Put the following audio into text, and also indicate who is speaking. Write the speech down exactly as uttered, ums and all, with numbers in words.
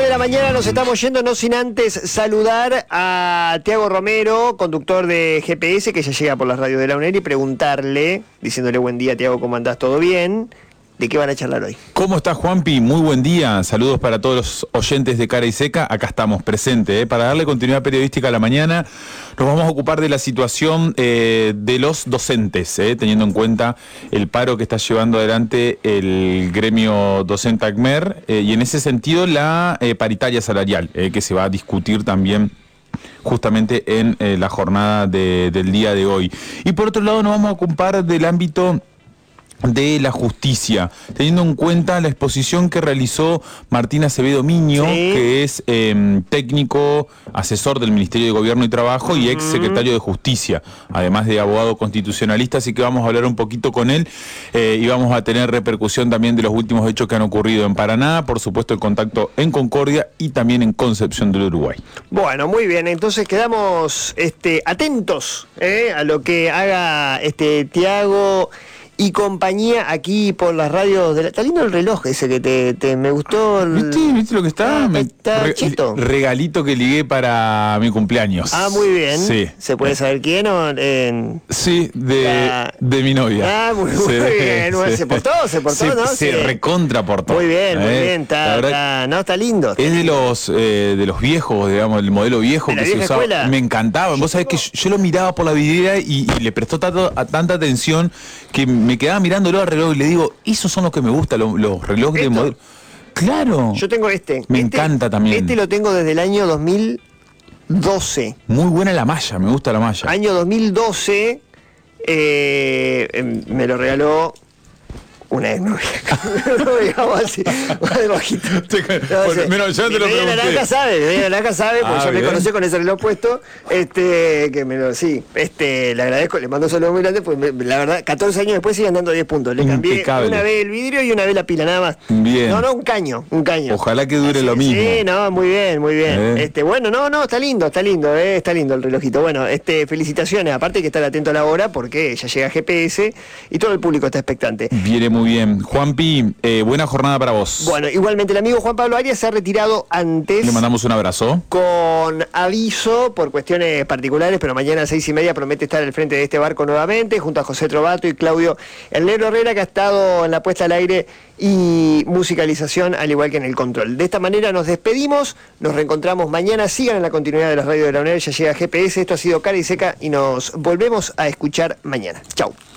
Speaker 1: de la mañana nos estamos yendo, no sin antes saludar a Tiago Romero, conductor de G P S, que ya llega por las radios de la UNER, y preguntarle, diciéndole buen día, Tiago, ¿cómo andás? ¿Todo bien? ¿De qué van a charlar hoy?
Speaker 2: ¿Cómo estás, Juanpi? Muy buen día. Saludos para todos los oyentes de Cara y Seca. Acá estamos presentes, ¿eh? Para darle continuidad periodística a la mañana. Nos vamos a ocupar de la situación eh, de los docentes, ¿eh? Teniendo en cuenta el paro que está llevando adelante el gremio docente A C M E R eh, y en ese sentido la eh, paritaria salarial, eh, que se va a discutir también justamente en eh, la jornada de, del día de hoy. Y por otro lado nos vamos a ocupar del ámbito de la justicia, teniendo en cuenta la exposición que realizó Martín Acevedo Miño, sí. que es eh, técnico, asesor del Ministerio de Gobierno y Trabajo y ex secretario de Justicia, además de abogado constitucionalista, así que vamos a hablar un poquito con él eh, y vamos a tener repercusión también de los últimos hechos que han ocurrido en Paraná, por supuesto el contacto en Concordia y también en Concepción del Uruguay.
Speaker 1: Bueno, muy bien, entonces quedamos este, atentos eh, a lo que haga este Tiago y compañía aquí por las radios de la... Está lindo el reloj ese que te, te me gustó. El...
Speaker 2: ¿Viste? ¿Viste lo que está?
Speaker 1: Ah,
Speaker 2: me...
Speaker 1: está
Speaker 2: Re
Speaker 1: cheto.
Speaker 2: Regalito que ligué para mi cumpleaños.
Speaker 1: Ah, muy bien.
Speaker 2: Sí.
Speaker 1: ¿Se puede saber quién o...? En...
Speaker 2: Sí, de,
Speaker 1: la...
Speaker 2: de mi novia.
Speaker 1: Ah, muy, muy
Speaker 2: sí,
Speaker 1: bien. Sí. Se portó, se portó,
Speaker 2: se,
Speaker 1: ¿no?
Speaker 2: Se
Speaker 1: sí.
Speaker 2: recontraportó.
Speaker 1: Muy bien, muy
Speaker 2: ¿eh?
Speaker 1: bien. Está, está, no, está lindo. Está
Speaker 2: es
Speaker 1: lindo.
Speaker 2: de los eh, de los viejos, digamos, el modelo viejo que se usaba.
Speaker 1: Escuela.
Speaker 2: Me encantaba. Vos sabés que yo, yo lo miraba por la vidriera y, y le prestó tanto, a, tanta atención que me quedaba mirándolo al reloj y le digo, esos son los que me gustan, los, los relojes de modelo. Claro.
Speaker 1: Yo tengo este.
Speaker 2: Me
Speaker 1: este,
Speaker 2: encanta también.
Speaker 1: Este lo tengo desde el año dos mil doce.
Speaker 2: Muy buena la malla, me gusta la malla.
Speaker 1: Año dos mil doce, eh, me lo regaló una ex novia. No digamos así, más de bajito. No,
Speaker 2: bueno, menos yo te lo pregunté.
Speaker 1: Naranja sabe, mi naranja sabe, porque
Speaker 2: ah,
Speaker 1: yo
Speaker 2: bien.
Speaker 1: me conocí con ese reloj puesto. Este, que me lo, sí, este, le agradezco, le mando un saludo muy grande, pues me, la verdad, catorce años después sigue andando diez puntos. Le cambié
Speaker 2: Impecable.
Speaker 1: Una vez el vidrio y una vez la pila, nada más.
Speaker 2: Bien.
Speaker 1: No, no, un caño, un caño.
Speaker 2: Ojalá que dure
Speaker 1: así,
Speaker 2: lo mismo.
Speaker 1: Sí, no, muy bien, muy bien.
Speaker 2: ¿Eh?
Speaker 1: Este, bueno, no, no, está lindo, está lindo, eh, está lindo el relojito. Bueno, este, felicitaciones, aparte hay que estar atento a la hora porque ya llega G P S y todo el público está expectante.
Speaker 2: Viene muy bien. Juan Eh, buena jornada para vos.
Speaker 1: Bueno, igualmente el amigo Juan Pablo Arias se ha retirado antes.
Speaker 2: Le mandamos un abrazo.
Speaker 1: Con aviso por cuestiones particulares, pero mañana a seis y media promete estar al frente de este barco nuevamente, junto a José Trovato y Claudio El Negro Herrera, que ha estado en la puesta al aire y musicalización, al igual que en el control. De esta manera nos despedimos, nos reencontramos mañana. Sigan en la continuidad de las radios de la UNER, ya llega G P S. Esto ha sido Cara y Seca y nos volvemos a escuchar mañana. Chau.